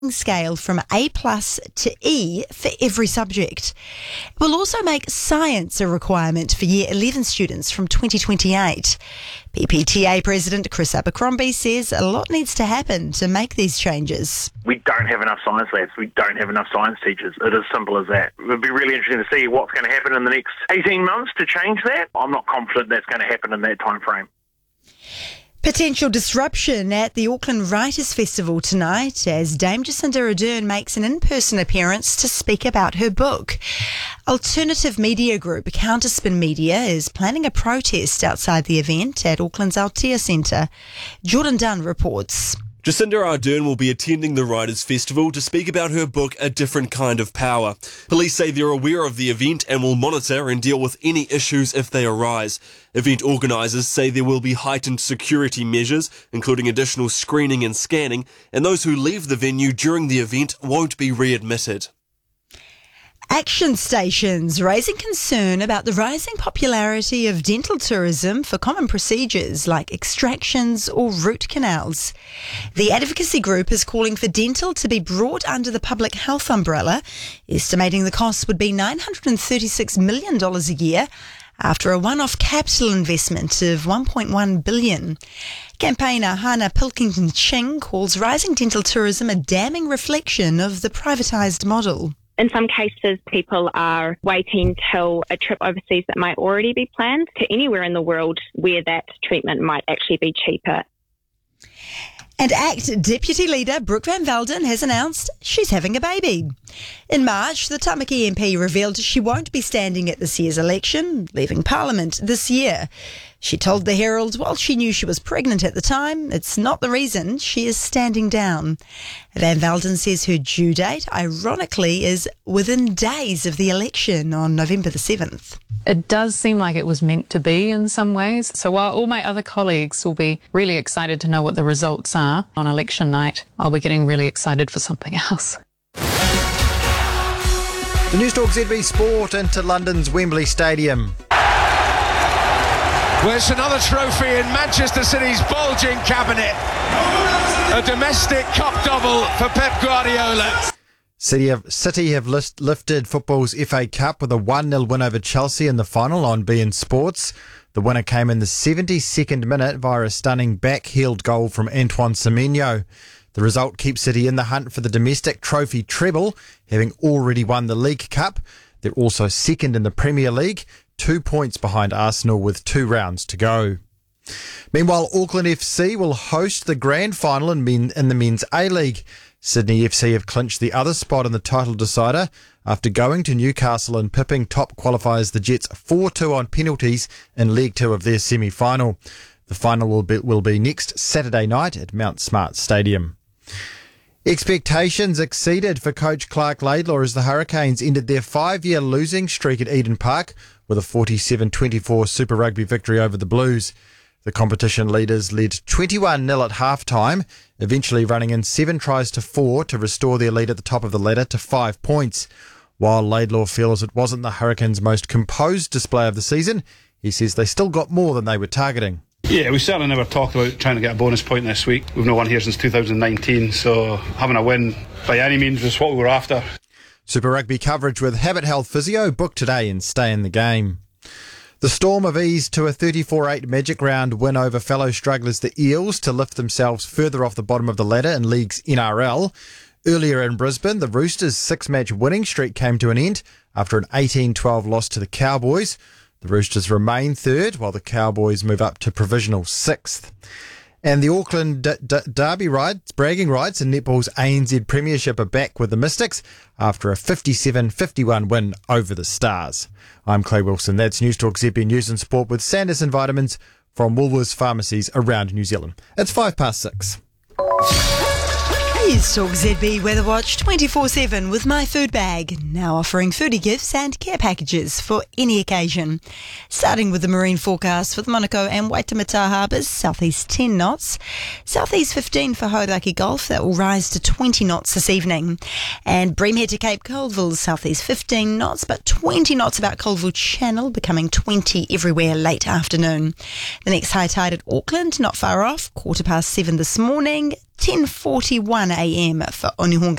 scale from A+ to E for every subject. It will also make science a requirement for Year 11 students from 2028. PPTA President Chris Abercrombie says a lot needs to happen to make these changes. We don't have enough science labs. We don't have enough science teachers. It is simple as that. It would be really interesting to see what's going to happen in the next 18 months to change that. I'm not confident that's going to happen in that time frame. Potential disruption at the Auckland Writers' Festival tonight as Dame Jacinda Ardern makes an in-person appearance to speak about her book. Alternative media group Counterspin Media is planning a protest outside the event at Auckland's Altea Centre. Jordan Dunn reports. Jacinda Ardern will be attending the Writers' Festival to speak about her book, A Different Kind of Power. Police say they're aware of the event and will monitor and deal with any issues if they arise. Event organisers say there will be heightened security measures, including additional screening and scanning, and those who leave the venue during the event won't be readmitted. Action Stations raising concern about the rising popularity of dental tourism for common procedures like extractions or root canals. The advocacy group is calling for dental to be brought under the public health umbrella, estimating the cost would be $936 million a year after a one-off capital investment of $1.1 billion. Campaigner Hannah Pilkington-Ching calls rising dental tourism a damning reflection of the privatised model. In some cases, people are waiting till a trip overseas that might already be planned to anywhere in the world where that treatment might actually be cheaper. And ACT Deputy Leader Brooke Van Velden has announced she's having a baby. In March, the Tamaki MP revealed she won't be standing at this year's election, leaving Parliament this year. She told the Herald, while she knew she was pregnant at the time, it's not the reason she is standing down. Van Velden says her due date, ironically, is within days of the election on November the 7th. It does seem like it was meant to be in some ways. So while all my other colleagues will be really excited to know what the results are on election night, I'll be getting really excited for something else. The Newstalk ZB Sport into London's Wembley Stadium. Where's another trophy in Manchester City's bulging cabinet? A domestic cup double for Pep Guardiola. City have lifted football's FA Cup with a 1-0 win over Chelsea in the final on beIN Sports. The winner came in the 72nd minute via a stunning back-heeled goal from Antoine Semenyo. The result keeps City in the hunt for the domestic trophy treble, having already won the League Cup. They're also second in the Premier League, 2 points behind Arsenal with 2 rounds to go. Meanwhile, Auckland FC will host the grand final in the Men's A-League. Sydney FC have clinched the other spot in the title decider after going to Newcastle and pipping top qualifiers the Jets 4-2 on penalties in League 2 of their semi-final. The final will be next Saturday night at Mount Smart Stadium. Expectations exceeded for coach Clark Laidlaw as the Hurricanes ended their 5-year losing streak at Eden Park with a 47-24 Super Rugby victory over the Blues. The competition leaders led 21-0 at half-time, eventually running in 7 tries to 4 to restore their lead at the top of the ladder to 5 points. While Laidlaw feels it wasn't the Hurricanes' most composed display of the season, he says they still got more than they were targeting. Yeah, we certainly never talked about trying to get a bonus point this week. We've not won here since 2019, so having a win by any means was what we were after. Super Rugby coverage with Habit Health Physio booked today and stay in the game. The Storm have eased to a 34-8 Magic Round win over fellow strugglers the Eels to lift themselves further off the bottom of the ladder in League's NRL. Earlier in Brisbane, the Roosters' 6-match winning streak came to an end after an 18-12 loss to the Cowboys. The Roosters remain third, while the Cowboys move up to provisional 6th. And the Auckland Derby bragging rights in netball's ANZ Premiership are back with the Mystics after a 57-51 win over the Stars. I'm Clay Wilson. That's Newstalk ZB News and Sport with Sanderson Vitamins from Woolworths pharmacies around New Zealand. It's 6:05. Newstalk ZB Weather Watch 24/7 with My Food Bag, now offering foodie gifts and care packages for any occasion. Starting with the marine forecast for the Manukau and Waitemata harbours, southeast 10 knots, southeast 15 for Hauraki Gulf, that will rise to 20 knots this evening. And Breamhead to Cape Colville, southeast 15 knots, but 20 knots about Colville Channel, becoming 20 everywhere late afternoon. The next high tide at Auckland, not far off, 7:15 this morning, 10:41 a.m. for Onehunga.